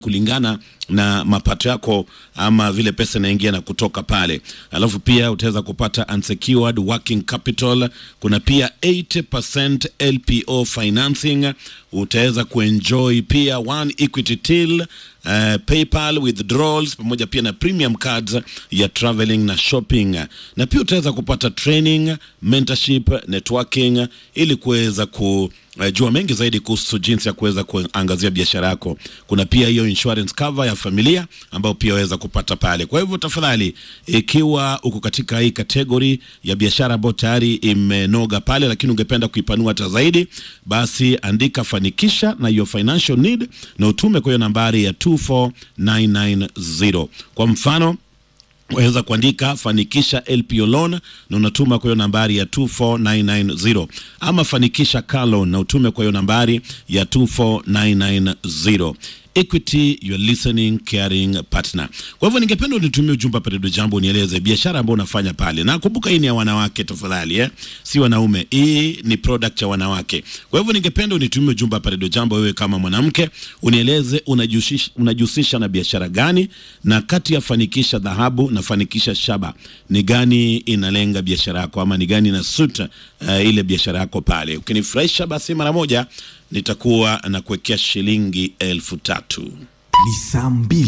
kulingana na mapato yako ama vile pesa inaingia na kutoka pale. Alafu pia utaweza kupata unsecured working capital. Kuna pia 80% LPO financing. Utaweza kuenjoy pia one equity till, PayPal withdrawals, pamoja pia na premium cards ya traveling na shopping. Na pia utaweza kupata training, mentorship, networking ili kuweza kujua mengi zaidi kuhusu jinsi ya kuweza kuangazia biashara yako. Kuna pia hiyo insurance cover ya familia ambayo pia waweza kupata pale. Kwa hivyo tafadhali, ikiwa uko katika hii category ya biashara ambayo tayari imenoga pale lakini ungependa kuipanua hata zaidi, basi andika fanikisha na your financial need na utume kwa hiyo nambari ya 24990. Kwa mfano, waweza kuandika fanikisha LPO loan na unatuma kwa hiyo nambari ya 24990, ama fanikisha car loan na utume kwa hiyo nambari ya 24990. Equity, your listening, caring partner. Kwa hivyo ningependa unitumie ujumbe pale Radio Jambo, nieleze biashara ambayo unafanya pale. Na kumbuka hii ni ya wanawake tafadhali, si wanaume. Hii ni product ya wanawake. Kwa hivyo ningependa unitumie ujumbe pale Radio Jambo, wewe kama mwanamke, unieleze unajihusisha na biashara gani, na kati ya fanikisha dhahabu na fanikisha shaba ni gani inalenga biashara yako, ama ni gani ina suit ile biashara yako pale. Ukinifurahisha basi mara moja nitakuwa na kuwekea shilingi 3,000. Ni saa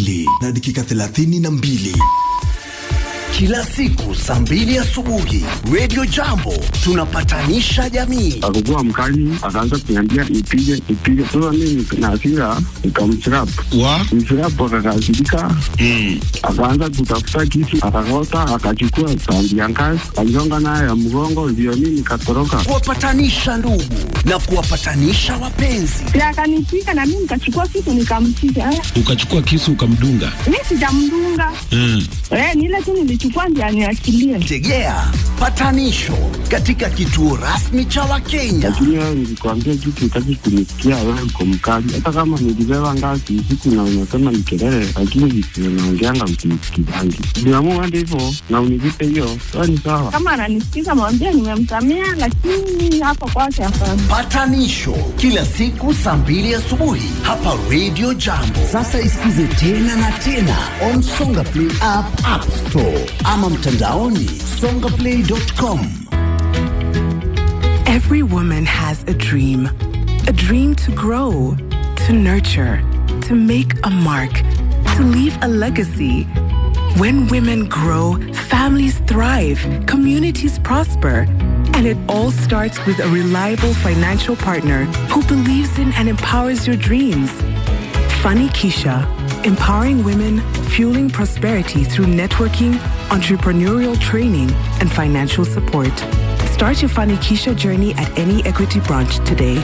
2:32. Kila siku saa 2 asubuhi Radio Jambo tunapatanisha jamii. Alikuwa mkali, akaanza kuniambia nipige. Sasa mimi na hasira nikamchirap akakasirika. Akaanza kutafuta kisu, akakota, akachukua sandi ya ngazi, aligonga naye ya mgongo, ndio mimi nikatoroka. Kuwapatanisha ndugu na kuwapatanisha wapenzi. Akanipiga na mimi nikachukua kisu nikampiga. Ukachukua kisu ukamdunga? Mimi sijamdunga. Ni ile tu nilichukua ndio aniachilie. Tegea patanisho katika kituo rasmi cha Wakenya. Lakini wewe nilikwambia kitu utaki kunisikia, wewe uko mkali. Hata kama nilibeba ngazi usiku na unasema ni kelele, lakini unaongeanga mkisikizangi. Niamua ndivyo na univipe hiyo, wewe ni sawa. Kama ananisikiza mwambie nimemsamea, lakini hapo kwake hapana. Patanisho kila siku saa 2 asubuhi hapa Radio Jambo. Sasa isikize tena na tena on Songa Play App Store ama mtandaoni songaplay.com. Every woman has a dream to grow, to nurture, to make a mark, to leave a legacy. When women grow, families thrive, communities prosper, and it all starts with a reliable financial partner who believes in and empowers your dreams. Fanikisha, empowering women, fueling prosperity through networking, entrepreneurial training, and financial support. Start your Fanikisha journey at any Equity branch today.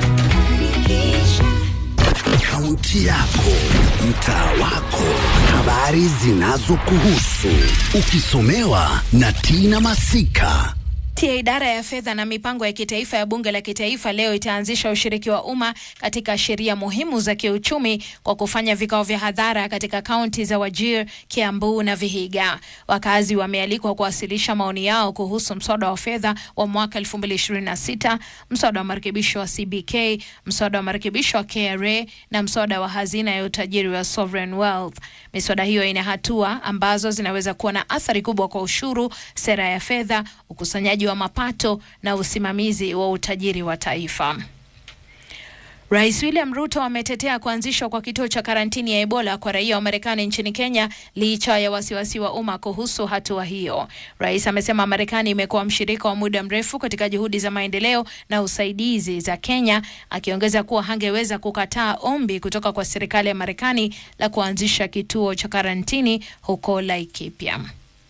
Kaunti yako, mtaa wako, habari zinazokuhusu, ukisomewa na Tina Masika. Idara ya fedha na mipango ya kitaifa ya bunge la kitaifa leo itaanzisha ushiriki wa umma katika sheria muhimu za kiuchumi kwa kufanya vikao vya hadhara katika kaunti za Wajir, Kiambu na Vihiga. Wakazi wamealikwa kuwasilisha maoni yao kuhusu mswada wa fedha wa mwaka 2026, mswada wa marekebisho wa CBK, mswada wa marekebisho wa KRA na mswada wa hazina ya utajiri wa Sovereign Wealth. Miswada hiyo ina hatua ambazo zinaweza kuwa na athari kubwa kwa ushuru, sera ya fedha, ukusanyaji wa mapato na usimamizi wa utajiri wa taifa. Rais William Ruto ametetea kuanzishwa kwa kituo cha karantini ya Ebola kwa raia wa Marekani nchini Kenya licha ya wasiwasi wa umma kuhusu hatua hiyo. Rais amesema Marekani imekuwa mshirika wa muda mrefu katika juhudi za maendeleo na usaidizi za Kenya, akiongeza kuwa hangeweza kukataa ombi kutoka kwa serikali ya Marekani la kuanzisha kituo cha karantini huko Laikipia.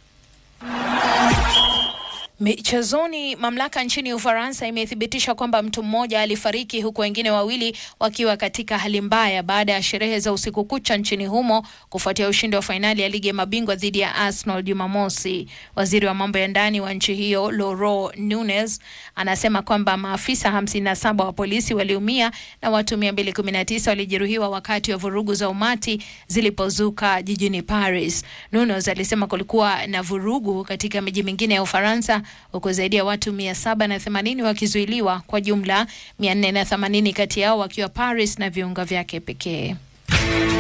Michezoni, mamlaka nchini Ufaransa imethibitisha kwamba mtu mmoja alifariki huku wengine wawili wakiwa katika hali mbaya baada ya sherehe za usiku kucha nchini humo kufuatia ushindi wa fainali ya ligi ya mabingwa dhidi ya Arsenal Jumamosi. Waziri wa mambo ya ndani wa nchi hiyo, Laurent Nunez, anasema kwamba maafisa 57 wa polisi waliumia na watu 219 walijeruhiwa wakati wa vurugu za umati zilipozuka jijini Paris. Nunez alisema kulikuwa na vurugu katika miji mingine ya Ufaransa huko zaidi ya watu 780 wakizuiliwa, kwa jumla 480 kati yao wakiwa Paris na viunga vyake pekee.